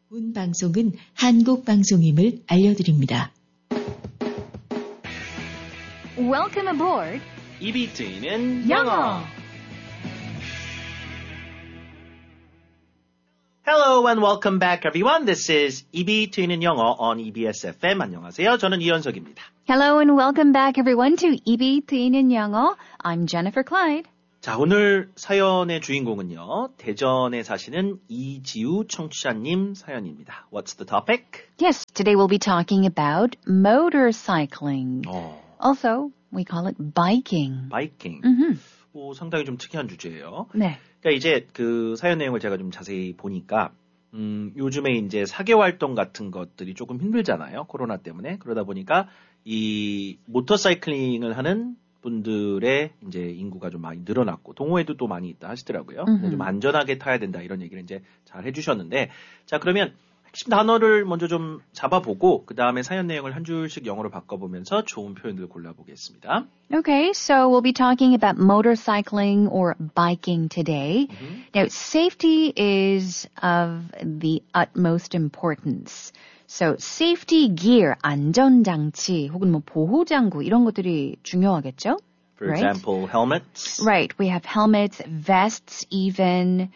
본 방송은 한국 방송임을 알려드립니다. Welcome aboard. 입이 트이는 영어. Hello and welcome back everyone. This is 입이 트이는 영어 on EBS FM. 안녕하세요. 저는 이현석입니다. Hello and welcome back everyone to 입이 트이는 영어. I'm Jennifer Clyde. 자, 오늘 사연의 주인공은요. 대전에 사시는 이지우 청취자님 사연입니다. What's the topic? Yes, today we'll be talking about motorcycling. Also, we call it biking. 바이킹. 상당히 좀 특이한 주제예요. 네. 그러니까 이제 그 사연 내용을 제가 좀 자세히 보니까 요즘에 이제 사교 활동 같은 것들이 조금 힘들잖아요. 코로나 때문에. 그러다 보니까 이 모터사이클링을 하는 분들의 이제 인구가 좀 많이 늘어났고 동호회도 또 많이 있다 하시더라고요. 좀 안전하게 타야 된다 이런 얘기를 이제 잘 해주셨는데 자 그러면 핵심 단어를 먼저 좀 잡아보고 그 다음에 사연 내용을 한 줄씩 영어로 바꿔보면서 좋은 표현들을 골라보겠습니다. Okay, so we'll be talking about motorcycling or biking today. Now, safety is of the utmost importance. So, safety gear, 안전장치, 혹은 뭐 보호장구 이런 것들이 중요하겠죠? For right? example, helmets, Right, we have helmets, vests, even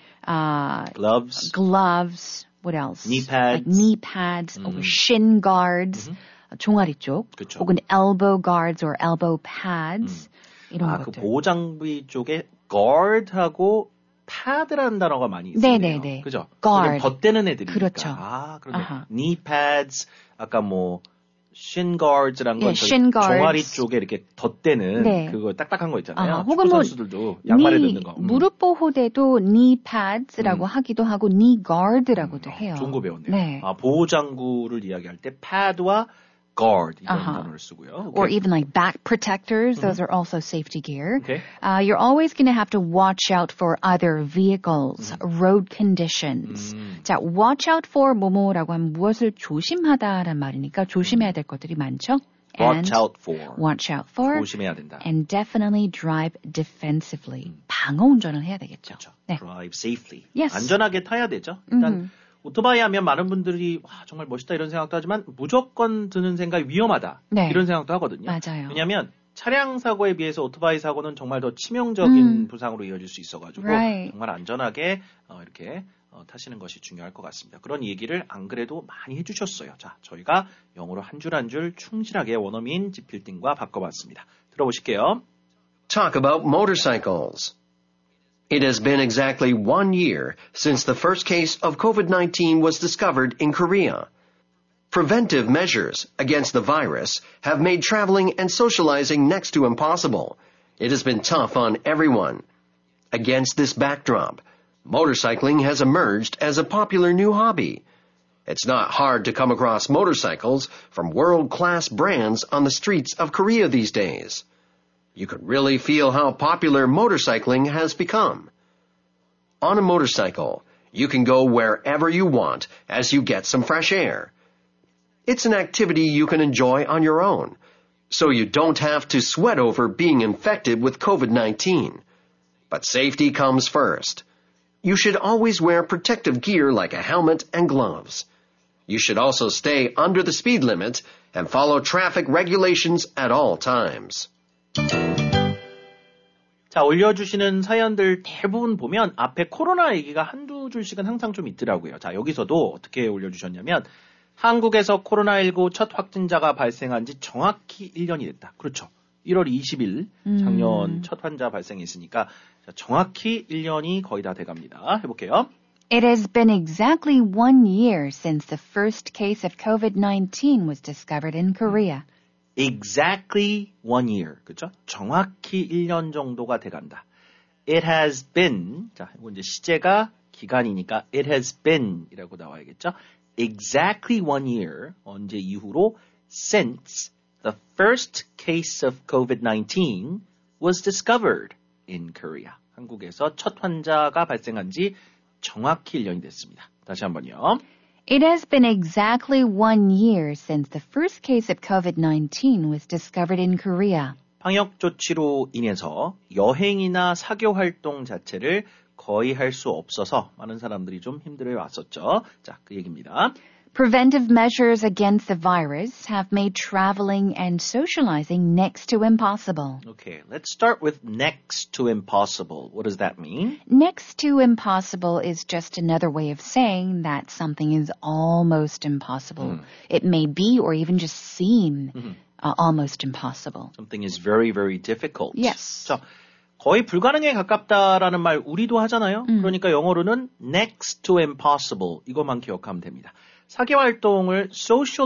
gloves. What else? knee pads. Like knee pads, or shin guards, 종아리 쪽, 그쵸. 혹은 elbow guards or elbow pads 이런 그 것들. 보호장비 쪽에 guard하고 pad라는 단어가 많이 있어요. 네네네. 그죠? guard. 덧대는 애들이니까. 그렇죠. 그런데 아하. knee pads, 아까 뭐 shin guards란 건 예, shin guards. 종아리 쪽에 이렇게 덧대는 네. 그거 딱딱한 거 있잖아요. 혹은 축구 뭐 선수들도 양말에 넣는 거. 무릎 보호대도 knee pads라고 하기도 하고 knee guard라고도 해요. 좋은 거 배웠네요. 네. 보호장구를 이야기할 때 pad와 guard 이런 단어를 쓰고요. Or even like back protectors, those are also safety gear. Okay. You're always going to have to watch out for other vehicles, road conditions. 자, watch out for 뭐뭐라고 하면 무엇을 조심하다란 말이니까 조심해야 될 것들이 많죠. watch out for. Watch out for. 조심해야 된다. And definitely drive defensively. 방어 운전을 해야 되겠죠. 그렇죠. 네. drive safely. Yes. 안전하게 타야 되죠. 일단 오토바이 하면 많은 분들이 와, 정말 멋있다 이런 생각도 하지만 무조건 드는 생각이 위험하다. 네. 이런 생각도 하거든요. 맞아요. 왜냐하면 차량 사고에 비해서 오토바이 사고는 정말 더 치명적인 부상으로 이어질 수 있어가지고 Right. 정말 안전하게 이렇게 타시는 것이 중요할 것 같습니다. 그런 얘기를 안 그래도 많이 해주셨어요. 자, 저희가 영어로 한 줄 한 줄 충실하게 원어민 지필딩과 바꿔봤습니다. 들어보실게요. Talk about motorcycles. It has been exactly 1 year since the first case of COVID-19 was discovered in Korea. Preventive measures against the virus have made traveling and socializing next to impossible. It has been tough on everyone. Against this backdrop, motorcycling has emerged as a popular new hobby. It's not hard to come across motorcycles from world-class brands on the streets of Korea these days. You can really feel how popular motorcycling has become. On a motorcycle, you can go wherever you want as you get some fresh air. It's an activity you can enjoy on your own, so you don't have to sweat over being infected with COVID-19. But safety comes first. You should always wear protective gear like a helmet and gloves. You should also stay under the speed limit and follow traffic regulations at all times. 자, 올려주시는 사연들 대부분 보면 앞에 코로나 얘기가 한두 줄씩은 항상 좀 있더라고요. 자, 여기서도 어떻게 올려주셨냐면 한국에서 코로나19 첫 확진자가 발생한 지 정확히 1년이 됐다. 그렇죠. 1월 20일 작년 첫 환자 발생했으니까 자, 정확히 1년이 거의 다 돼갑니다. 해볼게요. It has been exactly 1 year since the first case of COVID-19 was discovered in Korea. Exactly 1 year. 그렇죠? 정확히 1년 정도가 돼간다. It has been. 자, 이거 이제 시제가 기간이니까 it has been 이라고 나와야겠죠? Exactly 1 year. 언제 이후로 since the first case of COVID-19 was discovered in Korea. 한국에서 첫 환자가 발생한 지 정확히 1년이 됐습니다. 다시 한번요. It has been exactly 1 year since the first case of COVID-19 was discovered in Korea. 방역 조치로 인해서 여행이나 사교 활동 자체를 거의 할 수 없어서 많은 사람들이 좀 힘들어 왔었죠. 자, 그 얘기입니다. Preventive measures against the virus have made traveling and socializing next to impossible. Okay, let's start with next to impossible. What does that mean? Next to impossible is just another way of saying that something is almost impossible. It may be or even just seem almost impossible. Something is very, very difficult. Yes. 자, 거의 불가능에 가깝다라는 말 우리도 하잖아요. 그러니까 영어로는 next to impossible 이것만 기억하면 됩니다. 사기 활동을 social